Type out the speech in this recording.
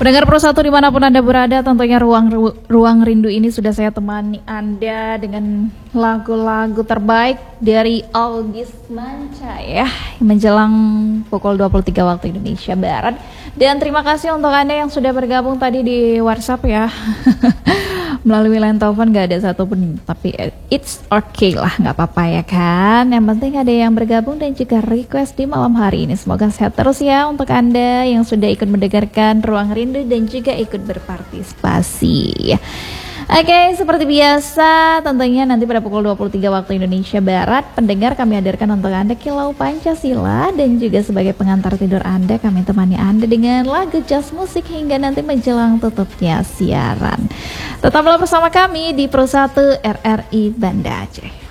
Pendengar Pro 1 dimanapun Anda berada, tentunya ruang rindu ini sudah saya temani Anda dengan lagu-lagu terbaik dari August Manca ya, menjelang pukul 23 waktu Indonesia Barat. Dan terima kasih untuk Anda yang sudah bergabung tadi di WhatsApp ya. Melalui line telepon gak ada satupun, tapi it's okay lah, gak apa-apa ya kan. Yang penting ada yang bergabung dan juga request di malam hari ini. Semoga sehat terus ya untuk Anda yang sudah ikut mendengarkan Ruang Rindu dan juga ikut berpartisipasi. Oke, seperti biasa tentunya nanti pada pukul 23 waktu Indonesia Barat, pendengar kami hadirkan untuk Anda Kilau Pancasila, dan juga sebagai pengantar tidur Anda kami temani Anda dengan lagu jazz musik hingga nanti menjelang tutupnya siaran. Tetaplah bersama kami di Pro 1 RRI Banda Aceh.